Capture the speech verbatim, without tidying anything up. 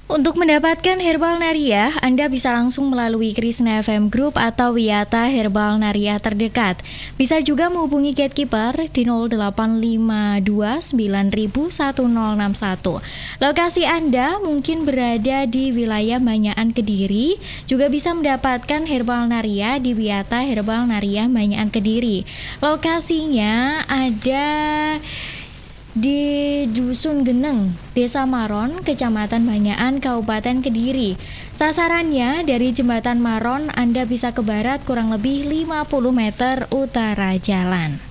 Untuk mendapatkan Herbal Naria, Anda bisa langsung melalui Krisna F M Group atau Wiyata Herbal Naria terdekat. Bisa juga menghubungi gatekeeper di nol delapan lima dua sembilan satu nol enam satu. Lokasi Anda mungkin berada di wilayah Manyaan Kediri, juga bisa mendapatkan Herbal Naria di Wiyata Herbal Naria Manyaan Kediri. Lokasinya ada di Dusun Geneng, Desa Maron, Kecamatan Manyaan, Kabupaten Kediri. Sasarannya dari Jembatan Maron, Anda bisa ke barat kurang lebih lima puluh meter utara jalan.